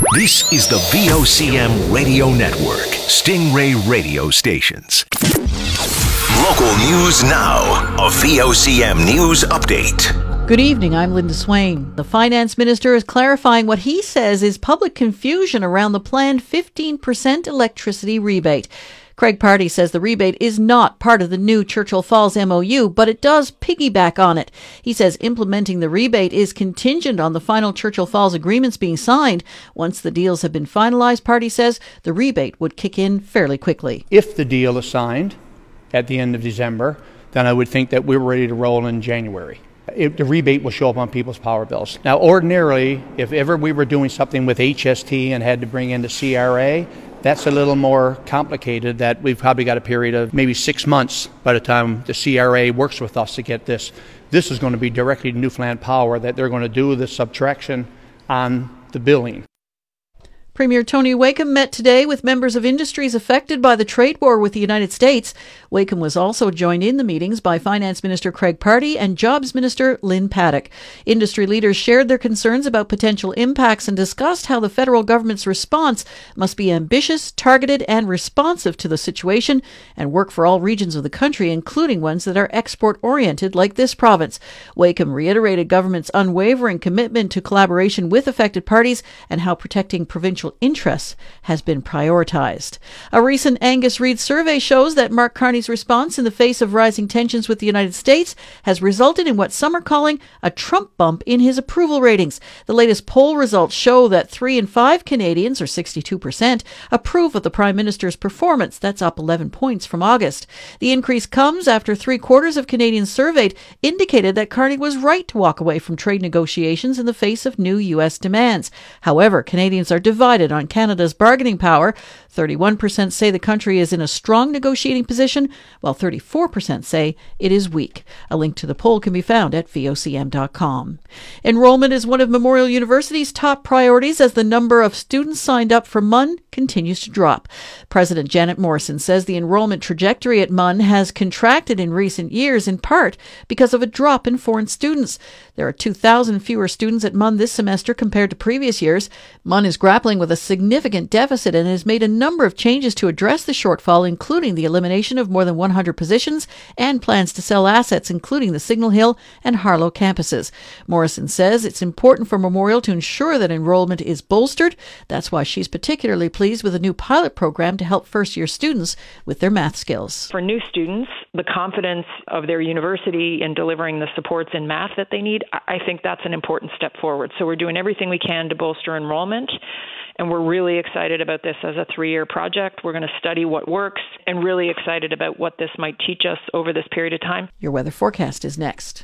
This is the VOCM Radio Network, Stingray Radio Stations. Local news now, a VOCM News Update. Good evening, I'm Linda Swain. The finance minister is clarifying what he says is public confusion around the planned 15% electricity rebate. Craig Pardy says the rebate is not part of the new Churchill Falls MOU, but it does piggyback on it. He says implementing the rebate is contingent on the final Churchill Falls agreements being signed. Once the deals have been finalized, Pardy says the rebate would kick in fairly quickly. If the deal is signed at the end of December, then I would think that we're ready to roll in January. The rebate will show up on people's power bills. Now, ordinarily, if ever we were doing something with HST and had to bring in the CRA, that's a little more complicated, that we've probably got a period of maybe 6 months by the time the CRA works with us to get this. This is going to be directly to Newfoundland Power, that they're going to do the subtraction on the billing. Premier Tony Wakeham met today with members of industries affected by the trade war with the United States. Wakeham was also joined in the meetings by Finance Minister Craig Pardy and Jobs Minister Lynn Paddock. Industry leaders shared their concerns about potential impacts and discussed how the federal government's response must be ambitious, targeted and responsive to the situation and work for all regions of the country, including ones that are export-oriented like this province. Wakeham reiterated government's unwavering commitment to collaboration with affected parties and how protecting provincial interests has been prioritized. A recent Angus Reid survey shows that Mark Carney's response in the face of rising tensions with the United States has resulted in what some are calling a Trump bump in his approval ratings. The latest poll results show that 3 in 5 Canadians, or 62%, approve of the Prime Minister's performance. That's up 11 points from August. The increase comes after 3/4 of Canadians surveyed indicated that Carney was right to walk away from trade negotiations in the face of new U.S. demands. However, Canadians are divided on Canada's bargaining power. 31% say the country is in a strong negotiating position, while 34% say it is weak. A link to the poll can be found at vocm.com. Enrollment is one of Memorial University's top priorities as the number of students signed up for MUN continues to drop. President Janet Morrison says the enrollment trajectory at MUN has contracted in recent years, in part because of a drop in foreign students. There are 2,000 fewer students at MUN this semester compared to previous years. MUN is grappling with a significant deficit and has made a number of changes to address the shortfall, including the elimination of more than 100 positions and plans to sell assets, including the Signal Hill and Harlow campuses. Morrison says it's important for Memorial to ensure that enrollment is bolstered. That's why she's particularly pleased with a new pilot program to help first-year students with their math skills. For new students, the confidence of their university in delivering the supports in math that they need, I think that's an important step forward. So we're doing everything we can to bolster enrollment. And we're really excited about this as a 3-year project. We're going to study what works and really excited about what this might teach us over this period of time. Your weather forecast is next.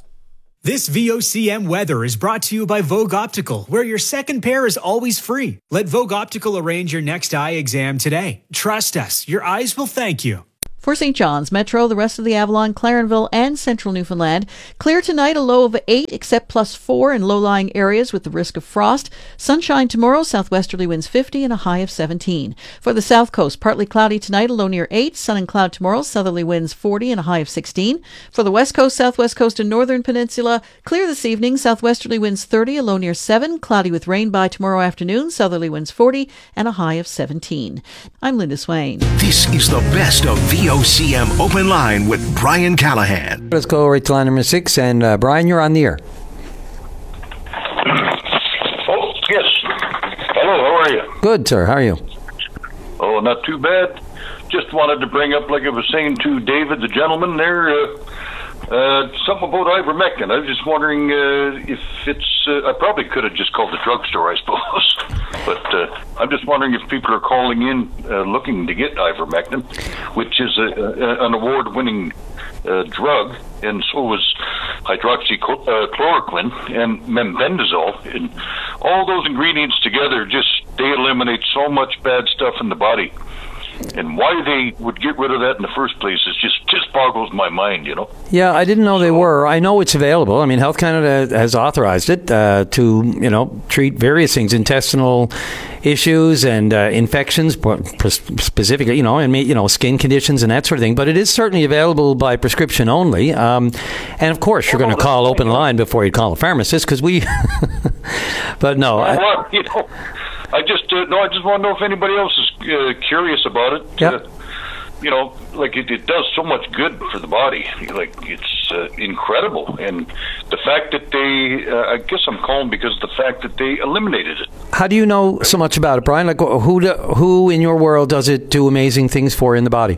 This VOCM weather is brought to you by Vogue Optical, where your second pair is always free. Let Vogue Optical arrange your next eye exam today. Trust us, your eyes will thank you. For St. John's, Metro, the rest of the Avalon, Clarenville and Central Newfoundland, clear tonight, a low of 8 except +4 in low-lying areas with the risk of frost. Sunshine tomorrow, southwesterly winds 50 and a high of 17. For the South Coast, partly cloudy tonight, a low near 8. Sun and cloud tomorrow, southerly winds 40 and a high of 16. For the West Coast, Southwest Coast and Northern Peninsula, clear this evening, southwesterly winds 30, a low near 7. Cloudy with rain by tomorrow afternoon, southerly winds 40 and a high of 17. I'm Linda Swain. This is the best of VOCM Open Line with Brian Callahan. Let's go right to line number 6, and Brian, you're on the air. Oh, yes. Hello, how are you? Good, sir. How are you? Oh, not too bad. Just wanted to bring up, like I was saying to David, the gentleman there, something about ivermectin. I was just wondering if it's... I probably could have just called the drugstore, I suppose. But I'm just wondering if people are calling in looking to get ivermectin, which is an award-winning drug, and so is hydroxychloroquine and mebendazole. And all those ingredients together, they eliminate so much bad stuff in the body. And why they would get rid of that in the first place is just boggles my mind, you know. Yeah, I didn't know they were. I know it's available. I mean, Health Canada has authorized it to, treat various things, intestinal issues and infections, specifically, and skin conditions and that sort of thing. But it is certainly available by prescription only. And of course, you're going to call Open Line before you call a pharmacist, because we. But no. I just want to know if anybody else is curious about it. Yeah. Like it does so much good for the body. Like it's incredible, and the fact that they, I guess I'm calling because of the fact that they eliminated it. How do you know so much about it, Brian? Like who in your world does it do amazing things for in the body?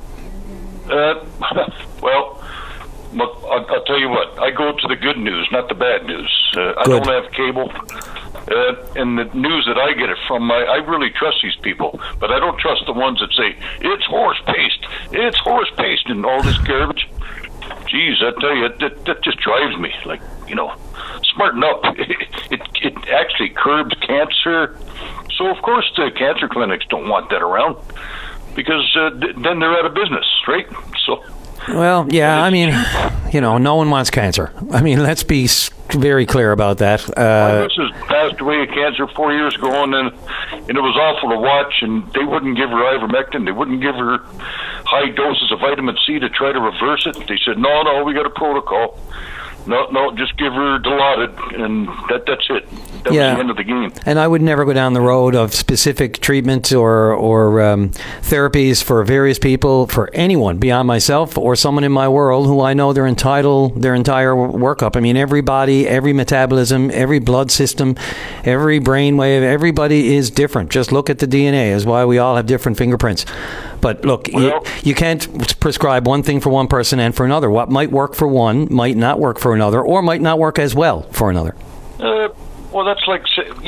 Well, I'll tell you what. I go to the good news, not the bad news. I Good. don't have cable. And the news that I get it from, I really trust these people, but I don't trust the ones that say, it's horse paste, and all this garbage. Geez, I tell you, that just drives me. Like, smarten up. It actually curbs cancer. So, of course, the cancer clinics don't want that around, because then they're out of business, right? So. Well, yeah, I mean, no one wants cancer. I mean, let's be very clear about that. My missus passed away of cancer 4 years ago, and it was awful to watch, and they wouldn't give her ivermectin. They wouldn't give her high doses of vitamin C to try to reverse it. They said, no, we got a protocol. No, just give her Dilaudid, and that's it. That was the end of the game. And I would never go down the road of specific treatment or therapies for various people, for anyone beyond myself or someone in my world who I know their entire workup. I mean, everybody, every metabolism, every blood system, every brain wave, everybody is different. Just look at the DNA, is why we all have different fingerprints. But look, you can't prescribe one thing for one person and for another. What might work for one might not work for another, or might not work as well for another. Well, that's like, I don't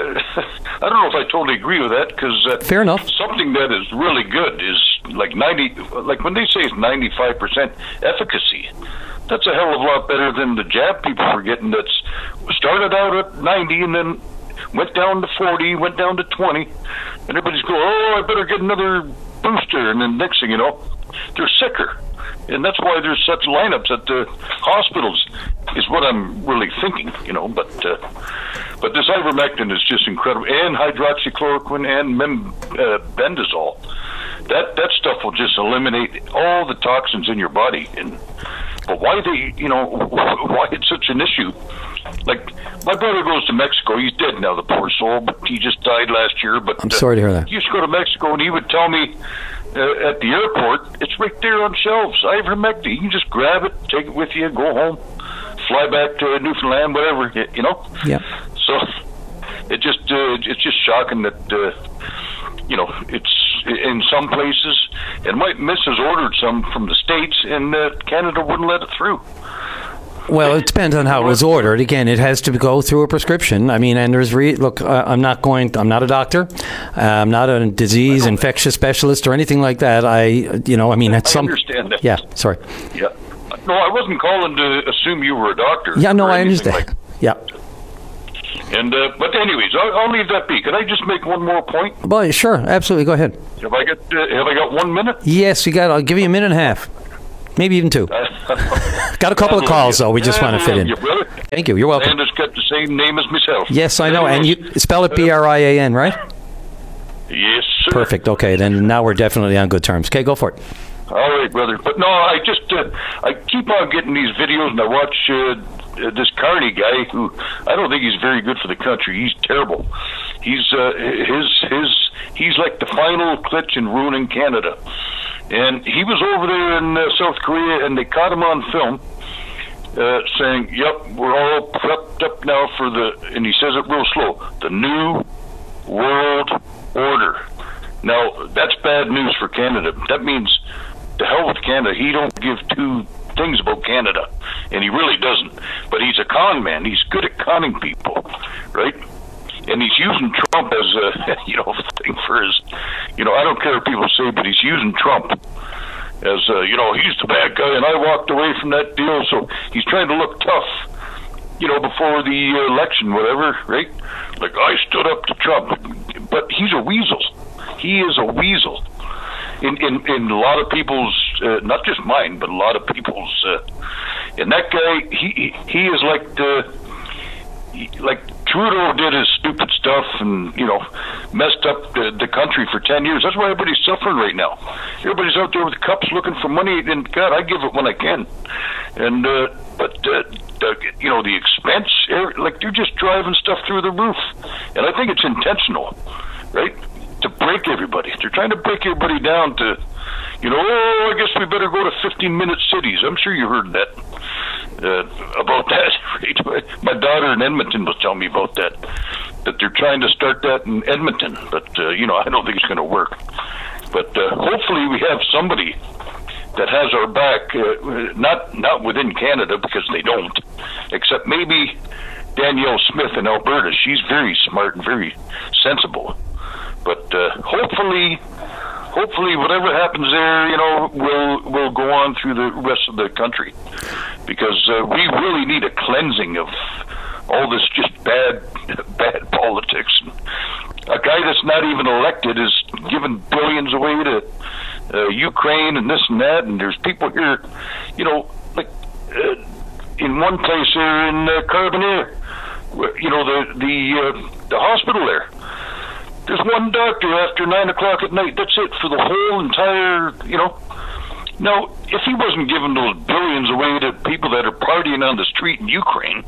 know if I totally agree with that, because fair enough. Something that is really good is like when they say it's 95% efficacy, that's a hell of a lot better than the jab people were getting that's started out at 90 and then went down to 40, went down to 20, and everybody's going, I better get another booster, and then next thing you know, they're sicker. And that's why there's such lineups at the hospitals, is what I'm really thinking, But this ivermectin is just incredible, and hydroxychloroquine and bendazole. That stuff will just eliminate all the toxins in your body. But why why it's such an issue? Like, my brother goes to Mexico. He's dead now, the poor soul, but he just died last year. But I'm sorry to hear that. He used to go to Mexico, and he would tell me, at the airport, it's right there on shelves, ivermectin. You can just grab it, take it with you, go home, fly back to Newfoundland, whatever, Yeah. So it's just shocking that it's in some places, and my missus ordered some from the States, and Canada wouldn't let it through. Well, it depends on how it was ordered. Again, it has to go through a prescription. I mean, and there's look, I'm not a doctor. I'm not a disease infectious specialist or anything like that. I understand that. Yeah, sorry. Yeah. No, I wasn't calling to assume you were a doctor. Yeah, no, I understand. Yeah. And but anyways, I'll leave that be. Can I just make one more point? Well, sure, absolutely. Go ahead. Have I got 1 minute? Yes, you got. I'll give you a minute and a half. Maybe even 2. Got a couple of calls, though. We just want to fit in. Thank you. You're welcome. And it's got the same name as myself. Yes, I know. And you spell it Brian, right? Yes, sir. Perfect. Okay, then now we're definitely on good terms. Okay, go for it. All right, brother. But no, I just I keep on getting these videos, and I watch this Carney guy who I don't think he's very good for the country. He's terrible. He's he's like the final glitch in ruining Canada. And he was over there in South Korea, and they caught him on film saying, yep, we're all prepped up now for and he says it real slow, the New World Order. Now, that's bad news for Canada. That means, to hell with Canada. He don't give two things about Canada, and he really doesn't. But he's a con man. He's good at conning people, right? And he's using Trump as a, thing for his, I don't care what people say, but he's using Trump as, he's the bad guy, and I walked away from that deal, so he's trying to look tough, before the election, whatever, right? Like, I stood up to Trump, but he's a weasel. He is a weasel. In a lot of people's, not just mine, but a lot of people's, and that guy, he is like Trudeau did his stupid stuff, and messed up the country for 10 years. That's why everybody's suffering right now. Everybody's out there with cups looking for money, and God, I give it when I can. And but the expense, like they're just driving stuff through the roof, and I think it's intentional, right? To break everybody. They're trying to break everybody down to, I guess we better go to 15-minute cities. I'm sure you heard that about that. Right? My daughter in Edmonton was telling me about that they're trying to start that in Edmonton, but I don't think it's going to work. But hopefully we have somebody that has our back, not within Canada, because they don't, except maybe Danielle Smith in Alberta. She's very smart and very sensible. But hopefully, whatever happens there, will go on through the rest of the country, because we really need a cleansing of all this just bad politics. A guy that's not even elected is giving billions away to Ukraine and this and that, and there's people here, like in one place there in Carbonear, the hospital there. There's one doctor after 9 o'clock at night. That's it for the whole entire, Now, if he wasn't giving those billions away to people that are partying on the street in Ukraine,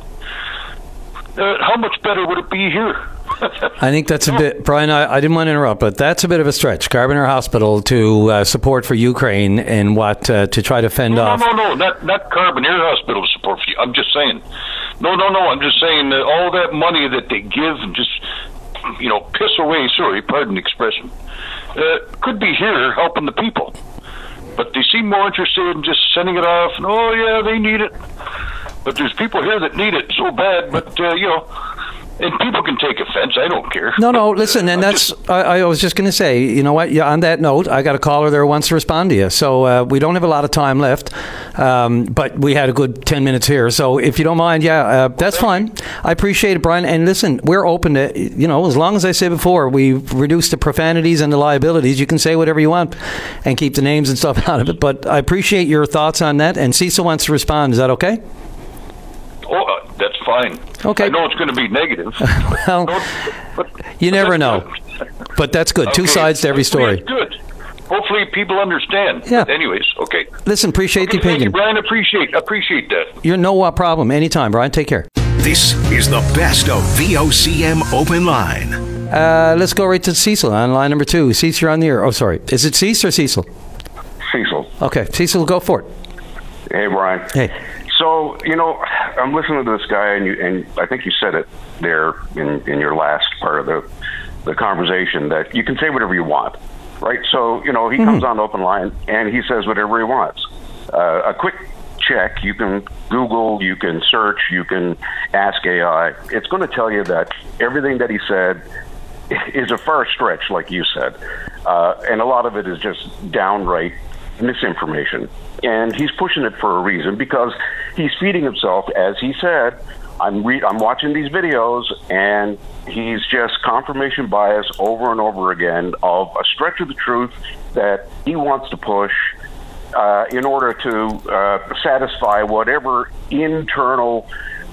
how much better would it be here? I think that's a bit, Brian, I didn't want to interrupt, but that's a bit of a stretch. Carbonear Hospital to support for Ukraine and to try to fend off. No, not Carbonear Hospital support for you. I'm just saying. No, I'm just saying all that money that they give and just, piss away, sorry, pardon the expression, could be here helping the people. But they seem more interested in just sending it off, and they need it. But there's people here that need it so bad, but, and people can take offense. I don't care. No, listen, and I was just going to say, you know what, on that note, I got a caller there who wants to respond to you. So we don't have a lot of time left, but we had a good 10 minutes here. So if you don't mind, that's fine. I appreciate it, Brian. And listen, we're open to, as long as I said before, we reduce the profanities and the liabilities. You can say whatever you want and keep the names and stuff out of it. But I appreciate your thoughts on that. And Cecil wants to respond. Is that okay? Oh, that's fine. Okay. I know it's going to be negative. Well, you never know. But that's good. Okay. Two sides to every story. Good. Hopefully people understand. Yeah. But anyways, okay. Listen, appreciate the opinion. Thank you, Brian. Appreciate that. You're no problem. Anytime, Brian. Take care. This is the best of VOCM Open Line. Let's go right to Cecil on line number 2. Cecil, you're on the air. Oh, sorry. Is it Cecil or Cecil? Cecil. Okay. Cecil, go for it. Hey, Brian. Hey. So, I'm listening to this guy, and I think you said it there in your last part of the conversation, that you can say whatever you want, right? So, he comes on Open Line, and he says whatever he wants. A quick check, you can Google, you can search, you can ask AI. It's going to tell you that everything that he said is a far stretch, like you said. And a lot of it is just downright misinformation. And he's pushing it for a reason, because he's feeding himself, as he said. I'm watching these videos, and he's just confirmation bias over and over again of a stretch of the truth that he wants to push in order to satisfy whatever internal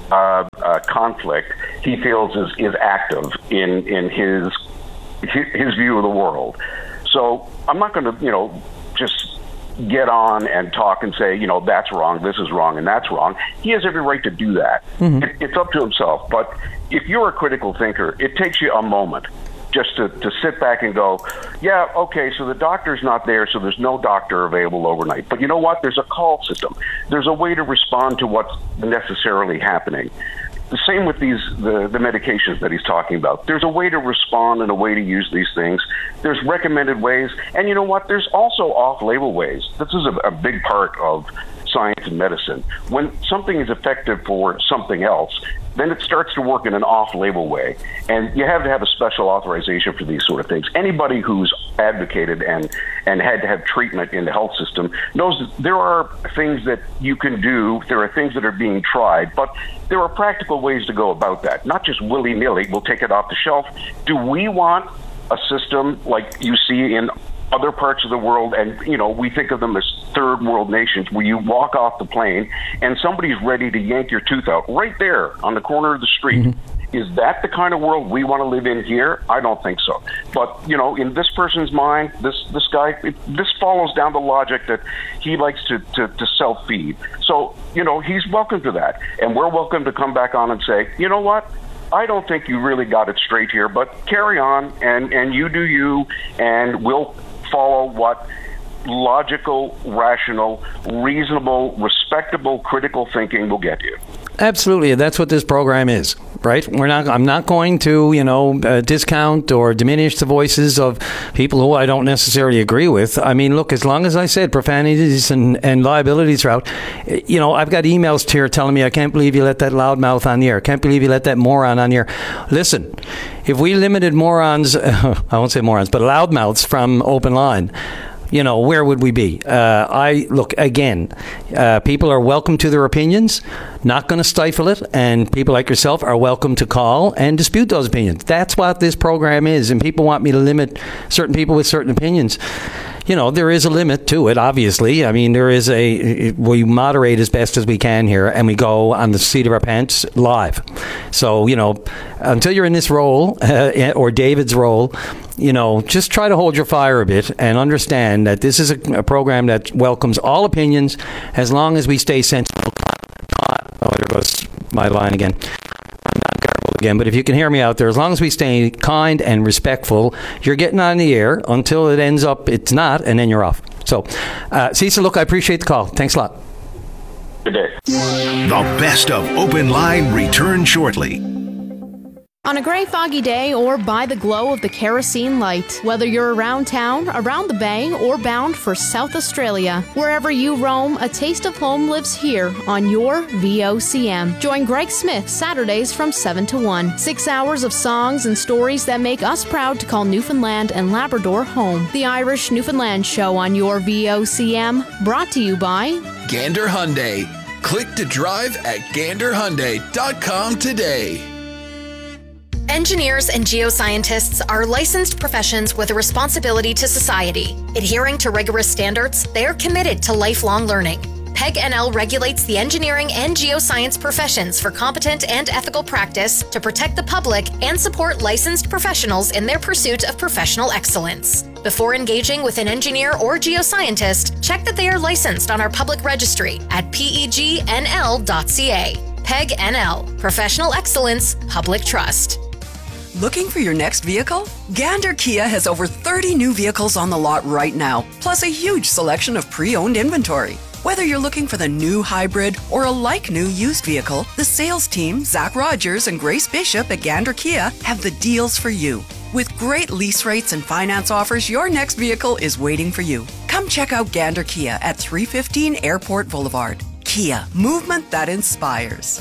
conflict he feels is active in his view of the world. So I'm not going to, just get on and talk and say, that's wrong, this is wrong, and that's wrong. He has every right to do that. Mm-hmm. It's up to himself. But if you're a critical thinker, it takes you a moment just to sit back and go, yeah, okay, so the doctor's not there, so there's no doctor available overnight. But you know what? There's a call system. There's a way to respond to what's necessarily happening. The same with the medications that he's talking about. There's a way to respond and a way to use these things. There's recommended ways. And you know what? There's also off-label ways. This is a big part of science and medicine. When something is effective for something else, then it starts to work in an off-label way. And you have to have a special authorization for these sort of things. Anybody who's advocated and had to have treatment in the health system knows that there are things that you can do, there are things that are being tried, but there are practical ways to go about that, not just willy-nilly, we'll take it off the shelf. Do we want a system like you see in other parts of the world, and we think of them as third world nations, where you walk off the plane and somebody's ready to yank your tooth out right there on the corner of the street, Is that the kind of world we want to live in here? I don't think so. But, in this person's mind, this guy, this follows down the logic that he likes to self-feed. So, he's welcome to that. And we're welcome to come back on and say, you know what? I don't think you really got it straight here, but carry on and you do you, and we'll follow what logical, rational, reasonable, respectable, critical thinking will get you. Absolutely, that's what this program is, right? I'm not going to, discount or diminish the voices of people who I don't necessarily agree with. I mean, look, as long as I said profanities and liabilities are out, I've got emails here telling me, I can't believe you let that loudmouth on the air. I can't believe you let that moron on the air. Listen, if we limited morons, I won't say morons, but loudmouths from Open Line, where would we be? People are welcome to their opinions, not going to stifle it, and people like yourself are welcome to call and dispute those opinions. That's what this program is, and people want me to limit certain people with certain opinions. There is a limit to it, obviously. I mean, we moderate as best as we can here, and we go on the seat of our pants live. So, until you're in this role, or David's role, just try to hold your fire a bit and understand that this is a program that welcomes all opinions as long as we stay sensible. Oh, there goes my line again. I'm not garbled again, but if you can hear me out there, as long as we stay kind and respectful, you're getting on the air until it ends up it's not, and then you're off. So, Cecil, look, I appreciate the call. Thanks a lot. Good day. The best of Open Line returns shortly. On a gray, foggy day or by the glow of the kerosene light, whether you're around town, around the bay, or bound for South Australia, wherever you roam, a taste of home lives here on your VOCM. Join Greg Smith Saturdays from 7 to 1. 6 hours of songs and stories that make us proud to call Newfoundland and Labrador home. The Irish Newfoundland Show on your VOCM, brought to you by Gander Hyundai. Click to drive at ganderhyundai.com today. Engineers and geoscientists are licensed professions with a responsibility to society. Adhering to rigorous standards, they are committed to lifelong learning. PEG NL regulates the engineering and geoscience professions for competent and ethical practice to protect the public and support licensed professionals in their pursuit of professional excellence. Before engaging with an engineer or geoscientist, check that they are licensed on our public registry at pegnl.ca. PEG NL, Professional Excellence, Public Trust. Looking for your next vehicle? Gander Kia has over 30 new vehicles on the lot right now, plus a huge selection of pre-owned inventory. Whether you're looking for the new hybrid or a like-new used vehicle, the sales team, Zach Rogers and Grace Bishop at Gander Kia, have the deals for you. With great lease rates and finance offers, your next vehicle is waiting for you. Come check out Gander Kia at 315 Airport Boulevard. Kia, movement that inspires.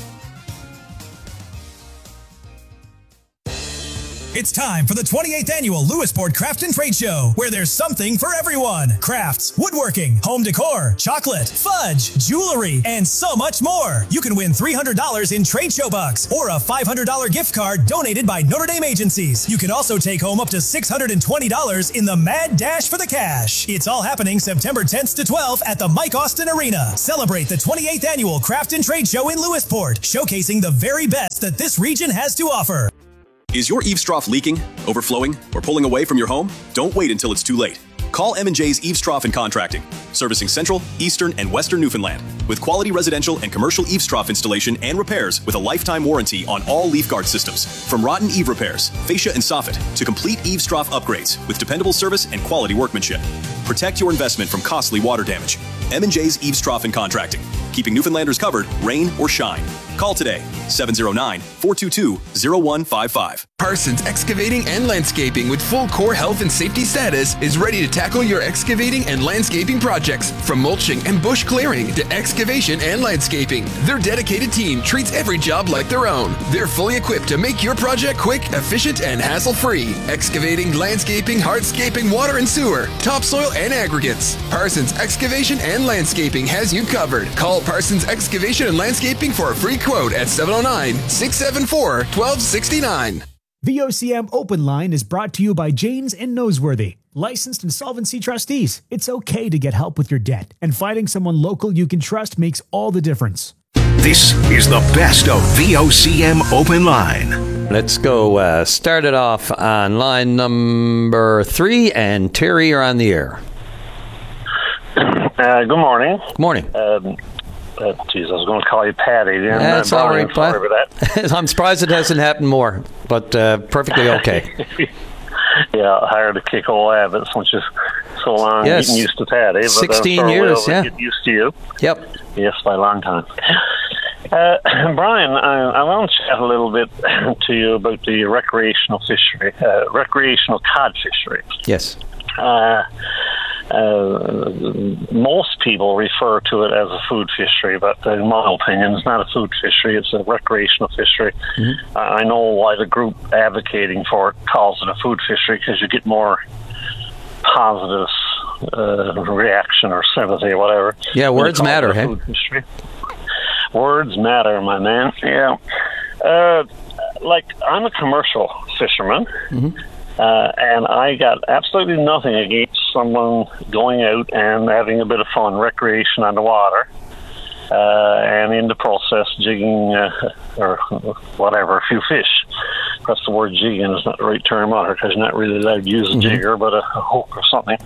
It's time for the 28th annual Lewisport Craft and Trade Show, where there's something for everyone. Crafts, woodworking, home decor, chocolate, fudge, jewelry, and so much more. You can win $300 in trade show bucks or a $500 gift card donated by Notre Dame agencies. You can also take home up to $620 in the Mad Dash for the Cash. It's all happening September 10th to 12th at the Mike Austin Arena. Celebrate the 28th annual Craft and Trade Show in Lewisport, showcasing the very best that this region has to offer. Is your eaves trough leaking, overflowing, or pulling away from your home? Don't wait until it's too late. Call M&J's Eaves Trough and Contracting, servicing Central, Eastern, and Western Newfoundland, with quality residential and commercial eaves trough installation and repairs with a lifetime warranty on all leaf guard systems. From rotten eave repairs, fascia and soffit, to complete eaves trough upgrades with dependable service and quality workmanship. Protect your investment from costly water damage. M&J's Eaves Trough and Contracting, keeping Newfoundlanders covered, rain or shine. Call today, 709-422-0155. Parsons Excavating and Landscaping, with full core health and safety status, is ready to tackle your excavating and landscaping projects. From mulching and bush clearing to excavation and landscaping, their dedicated team treats every job like their own. They're fully equipped to make your project quick, efficient, and hassle-free. Excavating, landscaping, hardscaping, water and sewer, topsoil and aggregates. Parsons Excavation and Landscaping has you covered. Call Parsons Excavation and Landscaping for a free quote at 709-674-1269. VOCM Open Line is brought to you by Janes and Noseworthy, licensed insolvency trustees. It's okay to get help with your debt, and finding someone local you can trust makes all the difference. This is the best of VOCM Open Line. Let's go start it off on line number 3. And Terry, you're on the air. Good morning. Good morning. Geez, I was going to call you Patty. That's all right. Sorry for that. I'm surprised it hasn't happened more, but perfectly okay. Yeah, hard to kick old habits once you're so long getting used to Patty. But 16 years, yeah. Get used to you. Yep. Yes, by a long time. Brian, I want to chat a little bit to you about the recreational fishery, recreational cod fishery. Yes. Most people refer to it as a food fishery, but in my opinion, it's not a food fishery, it's a recreational fishery. Mm-hmm. I know why the group advocating for it calls it a food fishery, because you get more positive reaction or sympathy or whatever. Yeah, words matter, hey? Words matter, my man. Yeah. Like, I'm a commercial fisherman. Mm-hmm. And I got absolutely nothing against someone going out and having a bit of fun, recreation on the water, and in the process jigging or whatever, a few fish. Perhaps the word jigging is not the right term on it, because you're not really allowed to use a jigger, but a hook or something.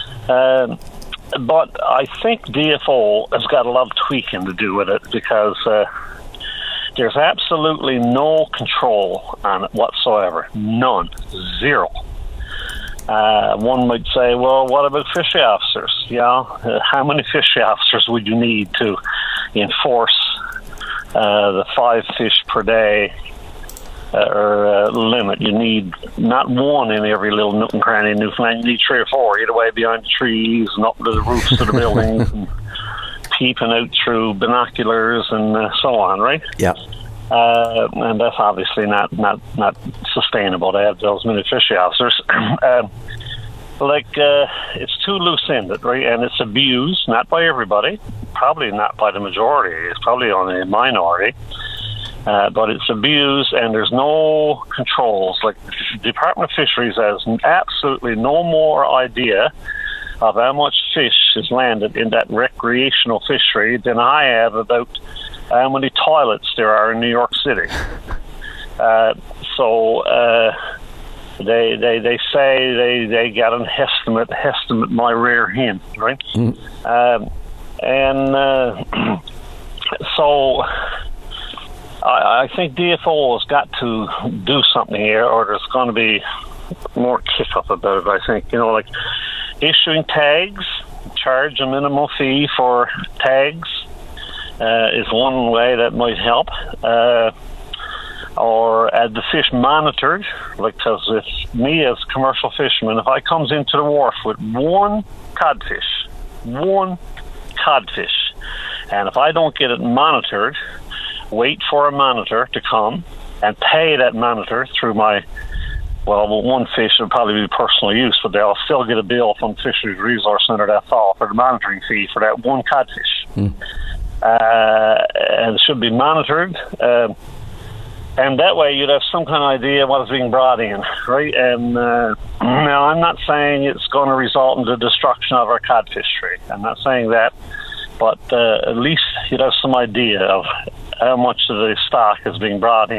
But I think DFO has got a lot of tweaking to do with it, because there's absolutely no control on it whatsoever. None. Zero. One might say, well, what about fishery officers? Yeah, how many fishery officers would you need to enforce the 5 fish per day limit? You need not one in every little nook and cranny in Newfoundland. You need 3 or 4, either way behind the trees and up to the roofs of the buildings and peeping out through binoculars and so on, right? Yeah. And that's obviously not sustainable to have those many fishery officers. It's too loose-ended, right? And it's abused, not by everybody, probably not by the majority. It's probably only a minority. But it's abused, and there's no controls. Like, the Department of Fisheries has absolutely no more idea of how much fish is landed in that recreational fishery than I have about how many toilets there are in New York City. They say they got an estimate, my rear hint, right? So I think DFO has got to do something here, or there's going to be more kick up about it. I think, like issuing tags, charge a minimal fee for tags is one way that might help. Or had the fish monitored, because it's me as a commercial fisherman, if I comes into the wharf with one codfish, and if I don't get it monitored, wait for a monitor to come and pay that monitor through my, one fish will probably be personal use, but they'll still get a bill from the Fisheries Resource Center that fall for the monitoring fee for that one codfish. And it should be monitored. And that way you'd have some kind of idea what is being brought in, right? And now I'm not saying it's going to result in the destruction of our cod fishery. I'm not saying that, but at least you'd have some idea of how much of the stock is being brought in.